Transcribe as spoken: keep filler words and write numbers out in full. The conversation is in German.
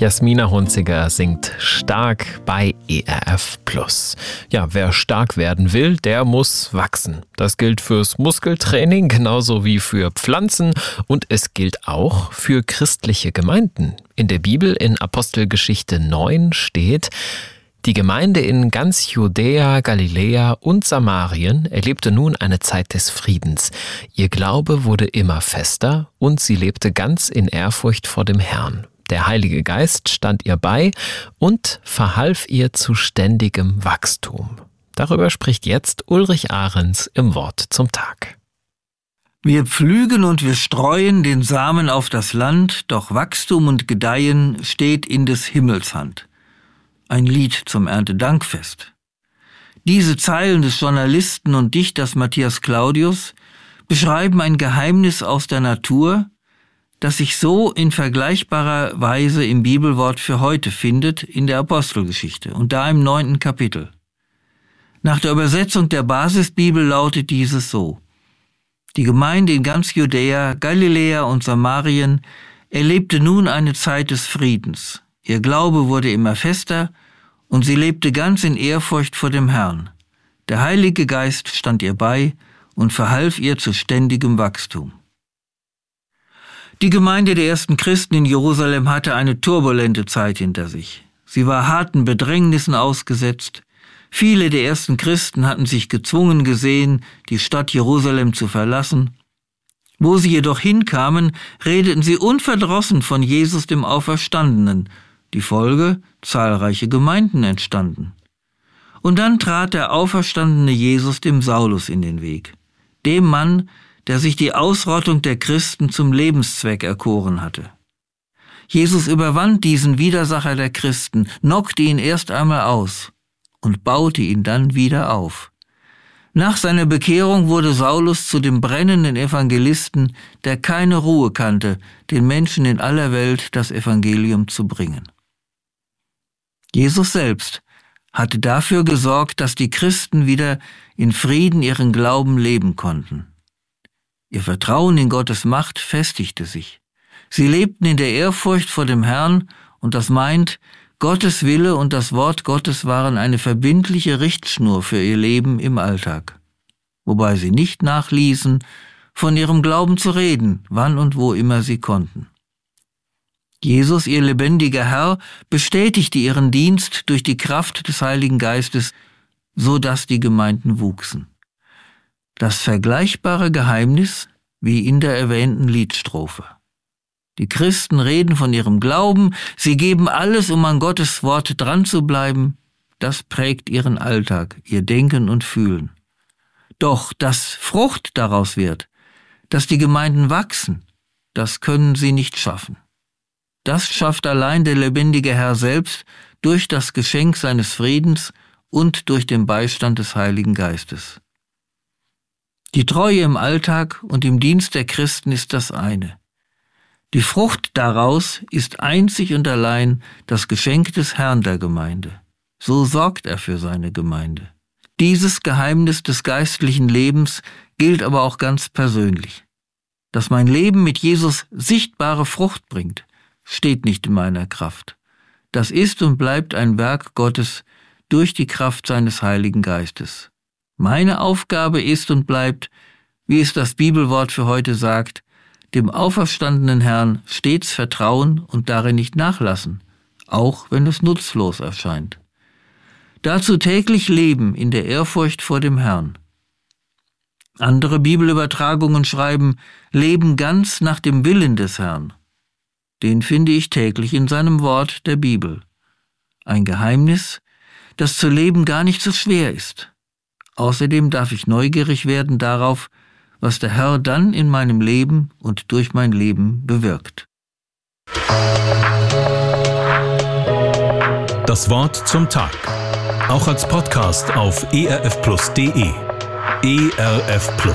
Jasmina Hunziger singt Stark bei E R F Plus. Ja, wer stark werden will, der muss wachsen. Das gilt fürs Muskeltraining genauso wie für Pflanzen und es gilt auch für christliche Gemeinden. In der Bibel in Apostelgeschichte neun steht: Die Gemeinde in ganz Judäa, Galiläa und Samarien erlebte nun eine Zeit des Friedens. Ihr Glaube wurde immer fester und sie lebte ganz in Ehrfurcht vor dem Herrn. Der Heilige Geist stand ihr bei und verhalf ihr zu ständigem Wachstum. Darüber spricht jetzt Ulrich Ahrens im Wort zum Tag. Wir pflügen und wir streuen den Samen auf das Land, doch Wachstum und Gedeihen steht in des Himmels Hand. Ein Lied zum Erntedankfest. Diese Zeilen des Journalisten und Dichters Matthias Claudius beschreiben ein Geheimnis aus der Natur, das sich so in vergleichbarer Weise im Bibelwort für heute findet, in der Apostelgeschichte und da im neunten Kapitel. Nach der Übersetzung der Basisbibel lautet dieses so: Die Gemeinde in ganz Judäa, Galiläa und Samarien erlebte nun eine Zeit des Friedens. Ihr Glaube wurde immer fester und sie lebte ganz in Ehrfurcht vor dem Herrn. Der Heilige Geist stand ihr bei und verhalf ihr zu ständigem Wachstum. Die Gemeinde der ersten Christen in Jerusalem hatte eine turbulente Zeit hinter sich. Sie war harten Bedrängnissen ausgesetzt. Viele der ersten Christen hatten sich gezwungen gesehen, die Stadt Jerusalem zu verlassen. Wo sie jedoch hinkamen, redeten sie unverdrossen von Jesus dem Auferstandenen. Die Folge: zahlreiche Gemeinden entstanden. Und dann trat der auferstandene Jesus dem Saulus in den Weg, dem Mann, der sich die Ausrottung der Christen zum Lebenszweck erkoren hatte. Jesus überwand diesen Widersacher der Christen, knockte ihn erst einmal aus und baute ihn dann wieder auf. Nach seiner Bekehrung wurde Saulus zu dem brennenden Evangelisten, der keine Ruhe kannte, den Menschen in aller Welt das Evangelium zu bringen. Jesus selbst hatte dafür gesorgt, dass die Christen wieder in Frieden ihren Glauben leben konnten. Ihr Vertrauen in Gottes Macht festigte sich. Sie lebten in der Ehrfurcht vor dem Herrn, und das meint, Gottes Wille und das Wort Gottes waren eine verbindliche Richtschnur für ihr Leben im Alltag. Wobei sie nicht nachließen, von ihrem Glauben zu reden, wann und wo immer sie konnten. Jesus, ihr lebendiger Herr, bestätigte ihren Dienst durch die Kraft des Heiligen Geistes, so dass die Gemeinden wuchsen. Das vergleichbare Geheimnis wie in der erwähnten Liedstrophe. Die Christen reden von ihrem Glauben, sie geben alles, um an Gottes Wort dran zu bleiben. Das prägt ihren Alltag, ihr Denken und Fühlen. Doch dass Frucht daraus wird, dass die Gemeinden wachsen, das können sie nicht schaffen. Das schafft allein der lebendige Herr selbst durch das Geschenk seines Friedens und durch den Beistand des Heiligen Geistes. Die Treue im Alltag und im Dienst der Christen ist das eine. Die Frucht daraus ist einzig und allein das Geschenk des Herrn der Gemeinde. So sorgt er für seine Gemeinde. Dieses Geheimnis des geistlichen Lebens gilt aber auch ganz persönlich. Dass mein Leben mit Jesus sichtbare Frucht bringt, steht nicht in meiner Kraft. Das ist und bleibt ein Werk Gottes durch die Kraft seines Heiligen Geistes. Meine Aufgabe ist und bleibt, wie es das Bibelwort für heute sagt, dem auferstandenen Herrn stets vertrauen und darin nicht nachlassen, auch wenn es nutzlos erscheint. Dazu täglich leben in der Ehrfurcht vor dem Herrn. Andere Bibelübertragungen schreiben, leben ganz nach dem Willen des Herrn. Den finde ich täglich in seinem Wort der Bibel. Ein Geheimnis, das zu leben gar nicht so schwer ist. Außerdem darf ich neugierig werden darauf, was der Herr dann in meinem Leben und durch mein Leben bewirkt. Das Wort zum Tag. Auch als Podcast auf e r f plus punkt d e. E R F Plus.